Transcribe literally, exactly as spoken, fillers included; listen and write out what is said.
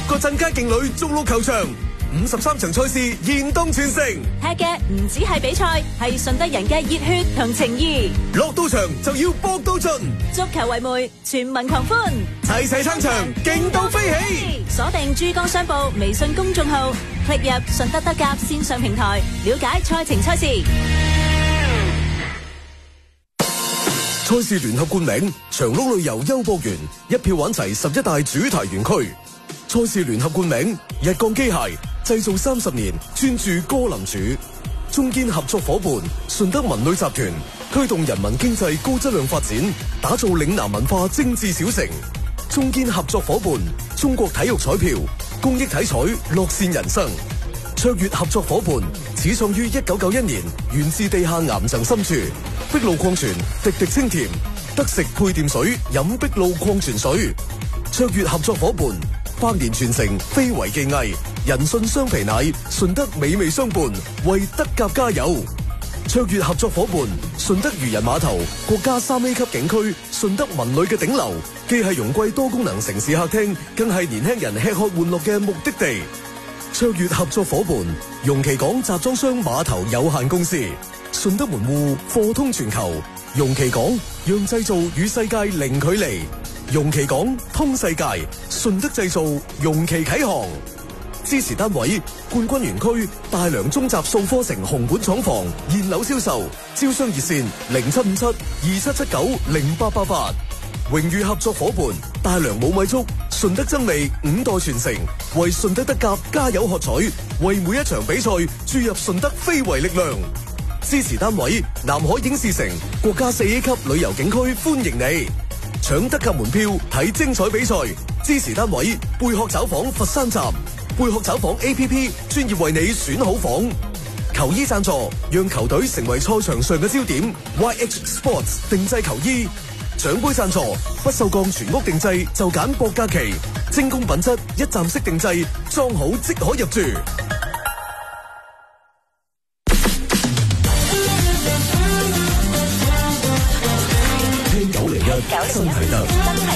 個鎮街勁旅逐鹿球場，五十三場賽事現當全城。 踢嘅唔止係比賽，係順德人嘅熱血同情義。 落到場就要搏到盡， 足球為媒，全民狂歡， 齊齊撐場，勁到飛起。 鎖定珠江商報微信公眾號，click入順德德甲線上平台，了解賽程賽事。 賽事聯合冠名長鹿旅遊優博園，一票玩齊十一大主題園區。賽事聯合冠名日鋼機械，製造三十年，專注歌林主。中堅合作伙伴順德文旅集團，推動人民經濟高質量發展，打造嶺南文化精緻小城。中堅合作伙伴中國體育彩票，公益體彩，樂善人生。卓越合作伙伴始創於一九九一年，源自地下岩層深處。碧露礦泉，滴滴清甜，得食配電水，飲碧露礦泉水。卓越合作伙伴百年傳承，非遺技藝，人信雙皮奶，順德美味相伴，為德甲加油。卓越合作伙伴順德漁人碼頭，國家三 A 級景區，順德文旅嘅頂流，既係容桂多功能城市客廳，更係年輕人吃喝玩樂嘅目的地。卓越合作伙伴容其港集裝箱碼頭有限公司，順德門戶貨通全球，容其港讓製造與世界零距離，容其港通世界，順德製造容其啟航。支持單位冠軍園區大良中集數科城紅館廠房現樓銷售，招商熱線零七五七二七七九零八八八。榮譽合作伙伴大良冇米粥，順德增味五代傳承，為順德德甲加油喝彩，為每一場比賽注入順德非遺力量。支持單位南海影視城國家四 A 級旅遊景區歡迎你，搶德甲門票睇精彩比賽。支持單位貝殼找房佛山站，貝殼找房 A P P 專業為你選好房。球衣贊助讓球隊成為賽場上嘅焦點 ，Y H Sports 定製球衣。獎杯贊助不鏽鋼全屋定製就揀博嘉祺，精工品質一站式定製，裝好即可入住。聽九零一新體德。